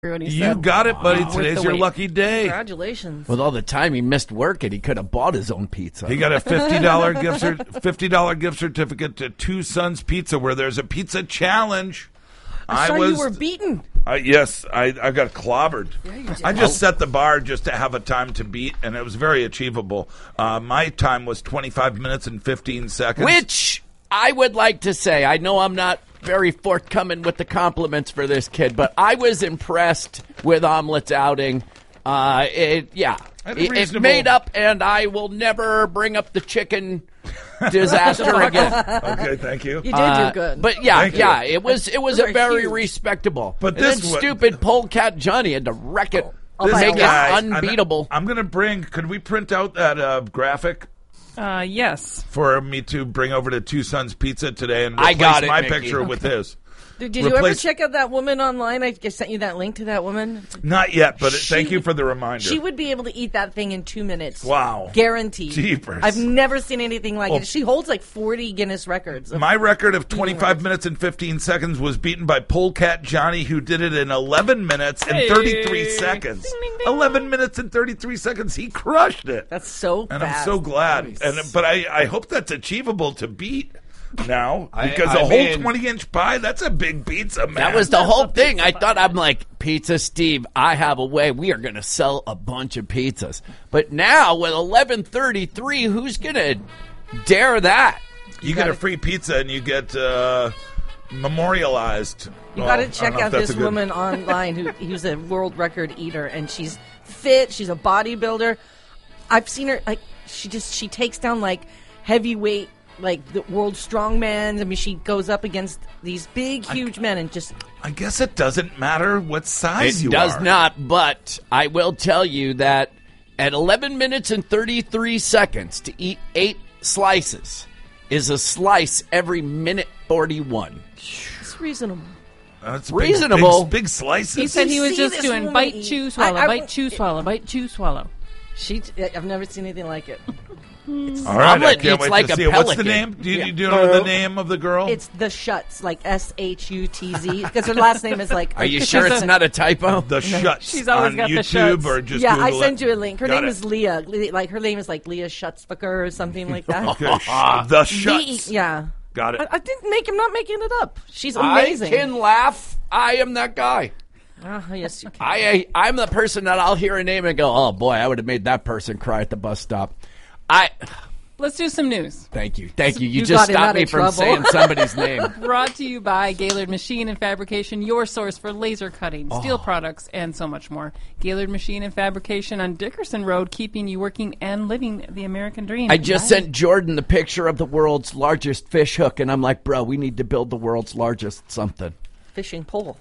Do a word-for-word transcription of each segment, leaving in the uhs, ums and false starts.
When he You said, got it, buddy. wow. Today's With the your weight. lucky day. Congratulations. With all the time he missed work, and he could have bought his own pizza. He got a fifty dollar gift cer- fifty dollar gift certificate to Two Sons Pizza, where there's a pizza challenge. I saw was, you were beaten. Uh, yes, I, I got clobbered. Yeah, you did. I just set the bar just to have a time to beat, and it was very achievable. Uh, my time was twenty-five minutes and fifteen seconds. Which I would like to say, I know I'm not very forthcoming with the compliments for this kid, but I was impressed with Omelet's outing. Uh, it, yeah, At a it, it reasonable- made up, and I will never bring up the chicken disaster again. Okay, thank you. You did Uh, do good. But yeah, Thank you. yeah, it was it was Those a are very huge. respectable. But and this then wa- stupid polecat Johnny had to wreck it, Oh, This by make the it way. guy, I'm- unbeatable. I'm, going to bring. Could we print out that uh, graphic Uh, yes. for me to bring over to Two Sons Pizza today and I replace got it, my Mickey. picture with his? Did, did you ever replace- check out that woman online? I just sent you that link to that woman. Not yet, but She thank you would- for the reminder. She would be able to eat that thing in two minutes. Wow. Guaranteed. Jeepers. I've never seen anything like Oh. it. She holds like forty Guinness records. of- My record of twenty-five right. minutes and fifteen seconds was beaten by Polecat Johnny, who did it in eleven minutes and thirty-three seconds. eleven minutes and thirty-three seconds. He crushed it. That's so and fast. I'm so glad. And But I, I hope that's achievable to beat now, I- because I a whole mean- twenty-inch pie, that's a big pizza, man. That was the whole thing. I thought, I'm like, Pizza Steve, I have a way. We are going to sell a bunch of pizzas. But now, with eleven thirty-three, who's going to dare that? You get a free pizza and you get uh, memorialized. You Well, got I to don't check know if out that's this a good- woman online who who's a world record eater, and she's fit. She's a bodybuilder. I've seen her like she just she takes down like heavyweight, like the world strongman. I mean, she goes up against these big, huge men and just I guess it doesn't matter what size It you does are. not, but I will tell you that at eleven minutes and thirty-three seconds to eat eight slices is a slice every minute forty-one. it's reasonable. That's Reasonable. Big, big slices. He said he was see just this doing woman bite, eat? chew, swallow, I- I- bite, chew, swallow, bite, chew, swallow. She, I've never seen anything like it. All right, Omelet I can't eats wait like to a see it. What's the pelican. name? Do you, Yeah. do you know the name of the girl? It's the Schutz, like S H U T Z, because her last name is like. Are you sure it's not a typo? the Schutz She's always on got the YouTube Schutz. or just Yeah, Google I sent it? you a link. Her Got name it. is Leah. Le- Like her name is like Leah Schutzbecker or something like that. Okay, sh- the Schutz. The- yeah. Got it. I, I didn't make. I'm not making it up. She's I amazing. can laugh. I am that guy. Ah, yes, you can. I, I I'm the person that I'll hear a name and go, oh boy, I would have made that person cry at the bus stop. I Let's do some news. thank you, thank you. You, You just got him stopped out me of from trouble. saying somebody's name. Brought to you by Gaylord Machine and Fabrication, your source for laser cutting, steel products, and so much more. Gaylord Machine and Fabrication on Dickerson Road, keeping you working and living the American dream. I just Bye. sent Jordan the picture of the world's largest fish hook, and I'm like, bro, we need to build the world's largest something. Fishing pole.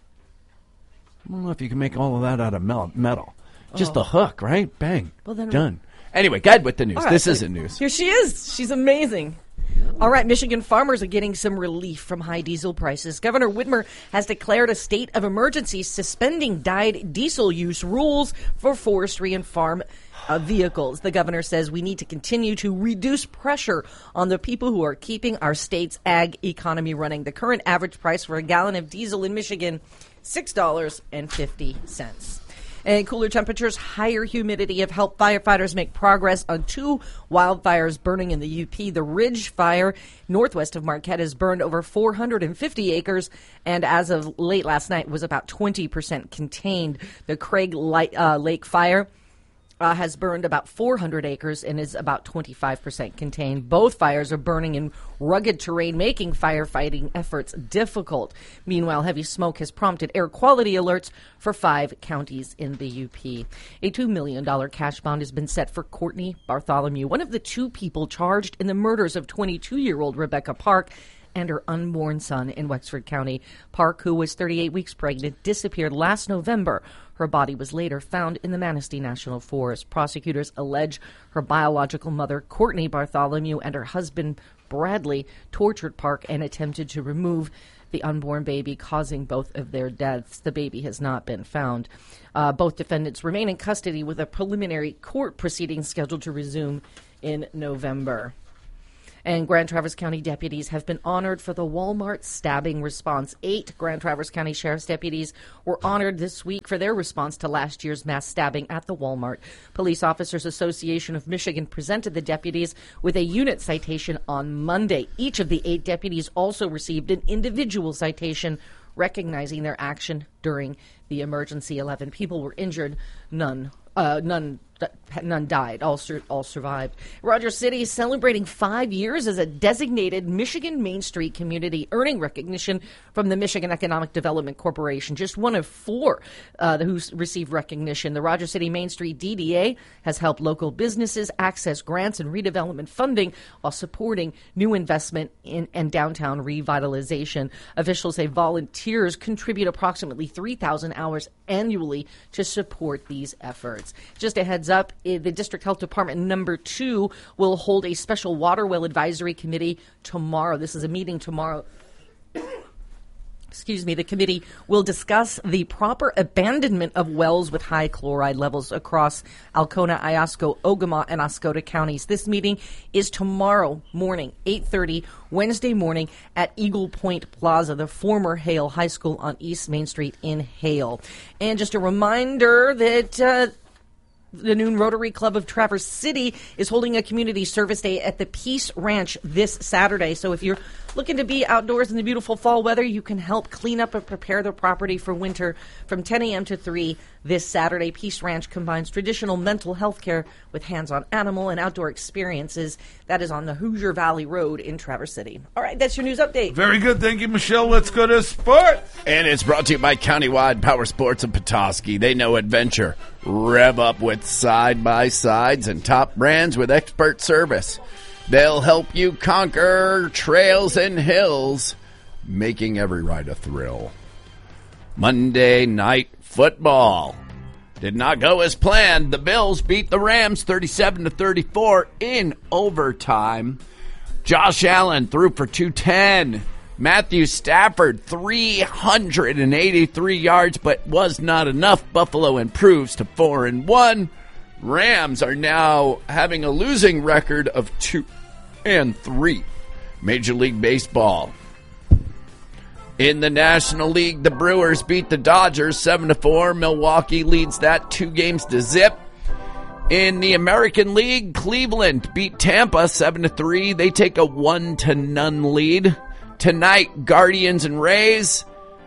I don't know if you can make all of that out of mel- metal. Just the hook, right? Bang. Well, then- Done. Anyway, go ahead with the news. All right, this so isn't news. Here she is. She's amazing. All right, Michigan farmers are getting some relief from high diesel prices. Governor Whitmer has declared a state of emergency, suspending dyed diesel use rules for forestry and farm uh, vehicles. The governor says we need to continue to reduce pressure on the people who are keeping our state's ag economy running. The current average price for a gallon of diesel in Michigan, six dollars and fifty cents. And cooler temperatures, higher humidity have helped firefighters make progress on two wildfires burning in the U P. The Ridge Fire, northwest of Marquette, has burned over four hundred fifty acres, and as of late last night was about twenty percent contained. The Craig Light, uh, Lake Fire Uh, has burned about four hundred acres and is about twenty-five percent contained. Both fires are burning in rugged terrain, making firefighting efforts difficult. Meanwhile, heavy smoke has prompted air quality alerts for five counties in the U P. A two million dollars cash bond has been set for Courtney Bartholomew, one of the two people charged in the murders of twenty-two-year-old Rebecca Park and her unborn son in Wexford County. Park, who was thirty-eight weeks pregnant, disappeared last November. Her body was later found in the Manistee National Forest. Prosecutors allege her biological mother, Courtney Bartholomew, and her husband, Bradley, tortured Park and attempted to remove the unborn baby, causing both of their deaths. The baby has not been found. Uh, both defendants remain in custody with a preliminary court proceeding scheduled to resume in November. And Grand Traverse County deputies have been honored for the Walmart stabbing response. Eight Grand Traverse County Sheriff's deputies were honored this week for their response to last year's mass stabbing at the Walmart. Police Officers Association of Michigan presented the deputies with a unit citation on Monday. Each of the eight deputies also received an individual citation recognizing their action during the emergency. Eleven people were injured, none, uh, none. None died. All, sur- all survived. Rogers City is celebrating five years as a designated Michigan Main Street community, earning recognition from the Michigan Economic Development Corporation. Just one of four uh, who's received recognition. The Rogers City Main Street D D A has helped local businesses access grants and redevelopment funding while supporting new investment in and downtown revitalization. Officials say volunteers contribute approximately three thousand hours annually to support these efforts. Just a heads up, the District Health Department number two will hold a special water well advisory committee tomorrow. This is a meeting tomorrow. Excuse me, the committee will discuss the proper abandonment of wells with high chloride levels across Alcona, Iosco, Ogama, and Oscoda counties. This meeting is tomorrow morning, eight thirty, Wednesday morning at Eagle Point Plaza, the former Hale High School on East Main Street in Hale. And just a reminder that uh, the Noon Rotary Club of Traverse City is holding a community service day at the Peace Ranch this Saturday. So if you're looking to be outdoors in the beautiful fall weather, you can help clean up and prepare the property for winter from ten a.m. to three this Saturday. Peace Ranch combines traditional mental health care with hands-on animal and outdoor experiences. That is on the Hoosier Valley Road in Traverse City. All right, that's your news update. Very good. Thank you, Michelle. Let's go to sports. And it's brought to you by Countywide Power Sports of Petoskey. They know adventure. Rev up with side-by-sides and top brands with expert service. They'll help you conquer trails and hills, making every ride a thrill. Monday Night Football did not go as planned. The Bills beat the Rams thirty-seven to thirty-four in overtime. Josh Allen threw for two ten. Matthew Stafford, three hundred eighty-three yards, but was not enough. Buffalo improves to four and one. Rams are now having a losing record of two and three. Major League Baseball. In the National League, the Brewers beat the Dodgers seven to four. Milwaukee leads that two games to zip. In the American League, Cleveland beat Tampa seven to three. They take a one to none lead. Tonight, Guardians and Rays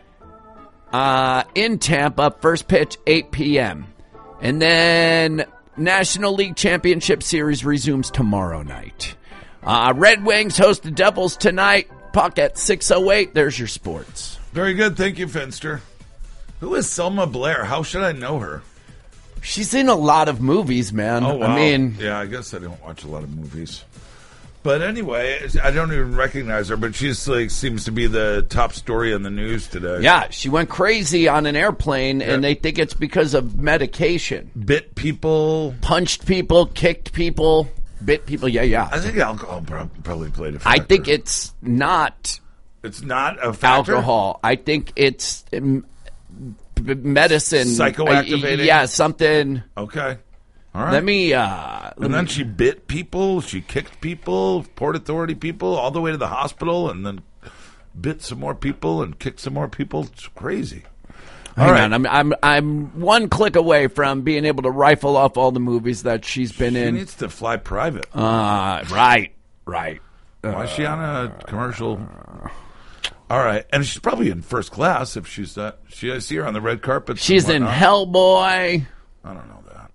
uh, in Tampa. First pitch, eight p.m. And then National League Championship Series resumes tomorrow night. Uh, Red Wings host the Devils tonight. Puck at six oh eight. There's your sports. Very good. Thank you, Finster. Who is Selma Blair? How should I know her? She's in a lot of movies, man. Oh, wow. I mean, yeah, I guess I don't watch a lot of movies. But anyway, I don't even recognize her, but she's like seems to be the top story on the news today. Yeah, she went crazy on an airplane, Yeah. and they think it's because of medication. Bit people. Punched people, kicked people, bit people. Yeah, yeah. I think alcohol prob- probably played a factor. I think it's not It's not a factor? alcohol. I think it's um, b- medicine. Psychoactivating? Uh, yeah, something. Okay. All right. Let me. Uh, let And then me- she bit people, she kicked people, Port Authority people, all the way to the hospital, and then bit some more people and kicked some more people. It's crazy. All Hang right. on, I'm I'm I'm one click away from being able to rifle off all the movies that she's been She in. needs to fly private. Uh, right, right. Why is she on a commercial? All right. And she's probably in first class if she's that. She, I see her on the red carpet. She's in Hellboy. I don't know that.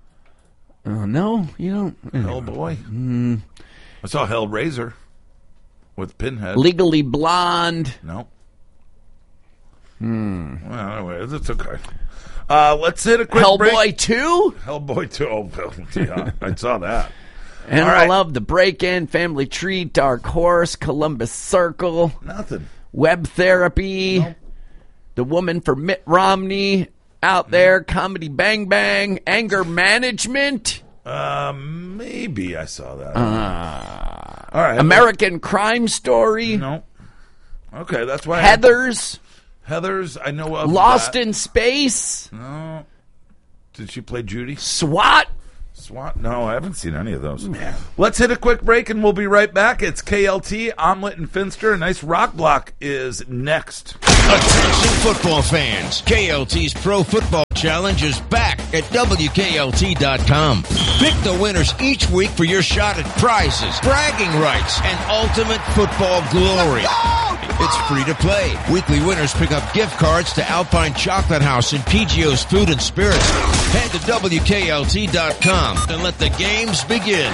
Oh no, you don't. Hellboy? Mm. I saw Hellraiser with Pinhead. Legally Blonde. No. Hmm. Well, anyway, that's okay. Uh, let's hit a quick break. Hellboy two. Hellboy two. Oh, well, yeah, I saw that. And All I right. love The Break-In, Family Tree, Dark Horse, Columbus Circle, Nothing. Web Therapy, Nope. The Woman for Mitt Romney, Out There, Comedy Bang Bang, Anger Management, Uh, maybe I saw that. uh, All right. American Crime Story, No. Okay, that's why. Heathers, I, Heathers, I know of Lost that. in Space, No. Did she play Judy? SWAT. SWAT? No, I haven't seen any of those. Let's hit a quick break, and we'll be right back. It's K L T, Omelet and Finster. A nice rock block is next. Attention football fans. K L T's Pro Football Challenge is back at W K L T dot com. Pick the winners each week for your shot at prizes, bragging rights, and ultimate football glory. It's free to play. Weekly winners pick up gift cards to Alpine Chocolate House and P G O's Food and Spirits. Head to W K L T dot com and let the games begin.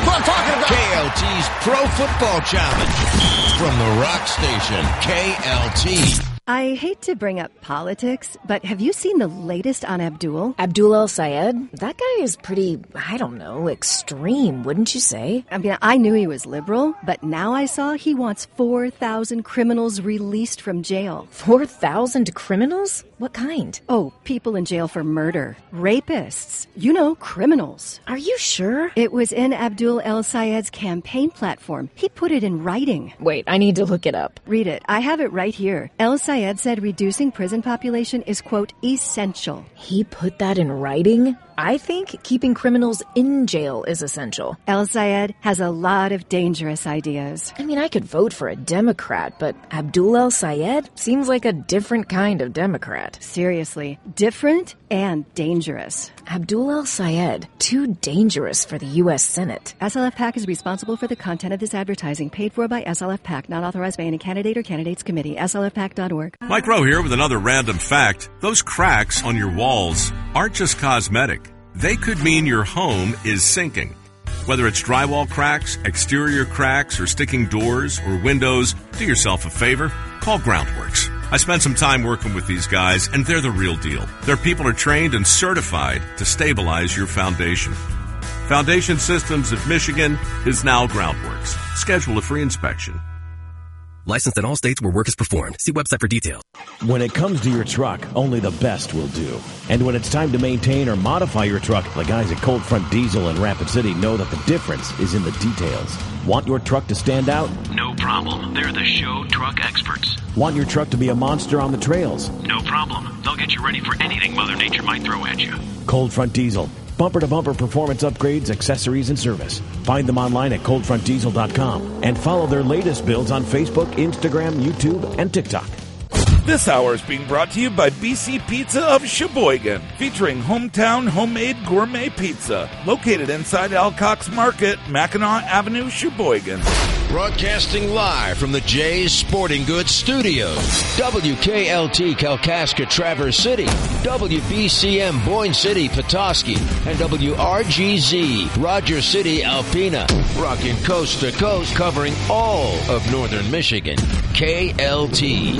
K L T's Pro Football Challenge from the rock station K L T. I hate to bring up politics, but have you seen the latest on Abdul? Abdul El-Sayed? That guy is pretty, I don't know, extreme, wouldn't you say? I mean, I knew he was liberal, but now I saw he wants four thousand criminals released from jail. four thousand criminals? What kind? Oh, people in jail for murder. Rapists. You know, criminals. Are you sure? It was in Abdul El-Sayed's campaign platform. He put it in writing. Wait, I need to look it up. Read it. I have it right here. El-Sayed said reducing prison population is, quote, essential. He put that in writing? I think keeping criminals in jail is essential. El-Sayed has a lot of dangerous ideas. I mean, I could vote for a Democrat, but Abdul El-Sayed seems like a different kind of Democrat. Seriously, different and dangerous. Abdul El-Sayed, too dangerous for the U S Senate. S L F PAC is responsible for the content of this advertising, paid for by S L F PAC, not authorized by any candidate or candidates committee. S L F PAC dot org. Mike Rowe here with another random fact. Those cracks on your walls aren't just cosmetic. They could mean your home is sinking. Whether it's drywall cracks, exterior cracks, or sticking doors or windows, do yourself a favor. Call Groundworks. I spent some time working with these guys, and they're the real deal. Their people are trained and certified to stabilize your foundation. Foundation Systems of Michigan is now Groundworks. Schedule a free inspection. Licensed in all states where work is performed. See website for details. When it comes to your truck, only the best will do. And when it's time to maintain or modify your truck, the guys at Cold Front Diesel in Rapid City know that the difference is in the details. Want your truck to stand out? No problem. They're the show truck experts. Want your truck to be a monster on the trails? No problem. They'll get you ready for anything Mother Nature might throw at you. Cold Front Diesel. Bumper-to-bumper performance upgrades, accessories, and service. Find them online at cold front diesel dot com and follow their latest builds on Facebook, Instagram, YouTube, and TikTok. This hour is being brought to you by B C Pizza of Sheboygan, featuring hometown homemade gourmet pizza. Located inside Alcock's Market, Mackinac Avenue, Sheboygan. Broadcasting live from the Jay's Sporting Goods Studios. W K L T Kalkaska Traverse City, W B C M Boyne City Petoskey, and W R G Z Roger City Alpena. Rocking coast to coast, covering all of northern Michigan. K L T,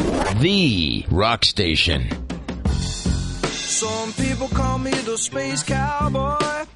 the rock station. Some people call me the space cowboy.